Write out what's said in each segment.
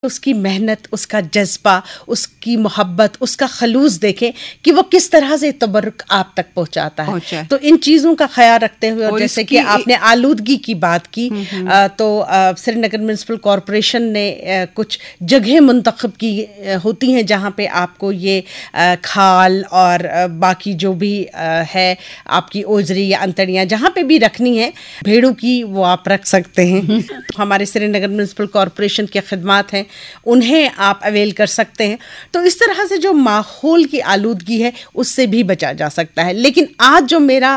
اس کی محنت، اس کا جذبہ، اس کی محبت، اس کا خلوص دیکھیں کہ وہ کس طرح سے تبرک آپ تک پہنچاتا ہے. تو ان چیزوں کا خیال رکھتے ہوئے، اور جیسے کہ آپ نے آلودگی کی بات کی، تو سری نگر میونسپل کارپوریشن نے کچھ جگہیں منتخب کی ہوتی ہیں جہاں پہ آپ کو یہ کھال اور باقی جو بھی ہے آپ کی اوزری یا انتڑیاں جہاں پہ بھی رکھنی ہے بھیڑوں کی، وہ آپ رکھ سکتے ہیں. ہمارے سری نگر میونسپل کارپوریشن کے خدمات ہیں، انہیں آپ اویل کر سکتے ہیں. تو اس طرح سے جو ماحول کی آلودگی ہے اس سے بھی بچا جا سکتا ہے. لیکن آج جو میرا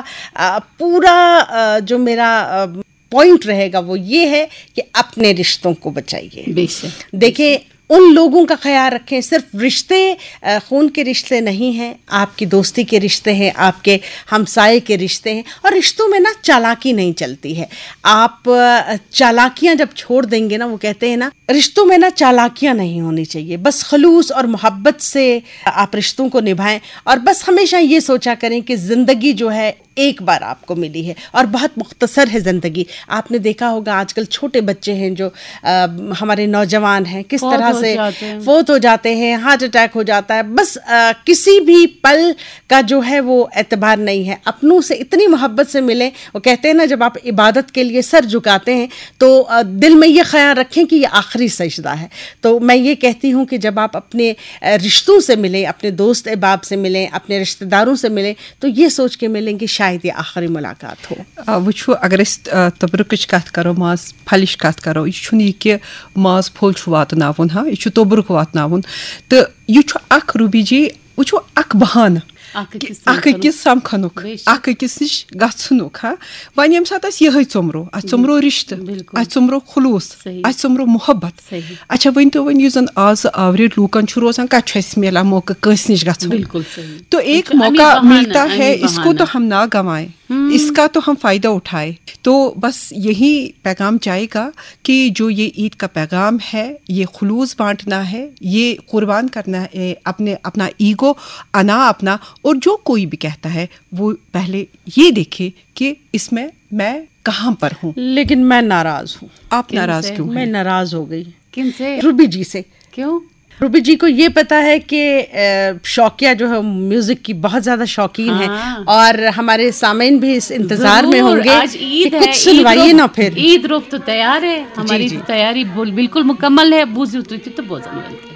پورا جو میرا پوائنٹ رہے گا وہ یہ ہے کہ اپنے رشتوں کو بچائیے. دیکھیں، ان لوگوں کا خیال رکھیں. صرف رشتے خون کے رشتے نہیں ہیں، آپ کی دوستی کے رشتے ہیں، آپ کے ہمسائے کے رشتے ہیں. اور رشتوں میں نا چالاکی نہیں چلتی ہے. آپ چالاکیاں جب چھوڑ دیں گے نا، وہ کہتے ہیں نا رشتوں میں نا چالاکیاں نہیں ہونی چاہیے. بس خلوص اور محبت سے آپ رشتوں کو نبھائیں، اور بس ہمیشہ یہ سوچا کریں کہ زندگی جو ہے ایک بار آپ کو ملی ہے اور بہت مختصر ہے زندگی. آپ نے دیکھا ہوگا آج کل چھوٹے بچے ہیں جو ہمارے نوجوان ہیں، کس طرح سے فوت ہو جاتے ہیں، ہارٹ اٹیک ہو جاتا ہے. بس کسی بھی پل کا جو ہے وہ اعتبار نہیں ہے. اپنوں سے اتنی محبت سے ملیں. وہ کہتے ہیں نا جب آپ عبادت کے لیے سر جھکاتے ہیں تو دل میں یہ خیال رکھیں کہ یہ آخری سجدہ ہے. تو میں یہ کہتی ہوں کہ جب آپ اپنے رشتوں سے ملیں، اپنے دوست احباب سے ملیں، اپنے رشتہ داروں سے ملیں، تو یہ سوچ کے ملیں کہ شاید یہ آخری ملاقات ہو. وچھو اگر أسۍ تبرکٕچ کتھ کرو، ماز پھلِچ کتھ کرو، یہ چھُنہٕ یہِ کہِ ماز پھوٚل چھُ واتناوُن، ہاں یہِ چھُ توبرُک واتناوُن. تہٕ یہِ چھُ اکھ روبی جی، وچھو اکھ بہانہٕ اکھ أکِس سمکھنُک، اکھ أکِس نِش گژھنُک. ہاں وۄنۍ ییٚمہِ ساتہٕ أسۍ یِہے ژوٚمرو، اَسہِ ژوٚمرو رِشتہٕ، اَسہِ ژوٚمرو خلوٗص، اَسہِ ژوٚمرو محبت. اچھا ؤنۍتو وۄنۍ یُس زن آز آوریر لوٗکن چھُ روزان، کتہِ چھُ اَسہِ میلان موقعہٕ کٲنٛسہِ نِش گژھُن؟ تو ایک موقع ملتا ہے، اس کو تو ہم نہ گنوائیں، اس کا تو ہم فائدہ اٹھائے. تو بس یہی پیغام جائے گا کہ جو یہ عید کا پیغام ہے، یہ خلوص بانٹنا ہے، یہ قربان کرنا ہے اپنا ایگو، انا اپنا. اور جو کوئی بھی کہتا ہے وہ پہلے یہ دیکھے کہ اس میں کہاں پر ہوں. لیکن میں ناراض ہوں. آپ ناراض کیوں؟ میں ناراض ہو گئی. کن سے؟ روبی جی سے. کیوں؟ روبی جی کو یہ پتا ہے کہ شوقیہ جو ہے میوزک کی بہت زیادہ شوقین ہے، اور ہمارے سامعین بھی اس انتظار میں ہوں گے. آج عید ہے، کچھ سنوائیے نا. پھر عید روب تو تیار ہے، ہماری تیاری بالکل مکمل ہے. بوزی اتری تھی تو بوزن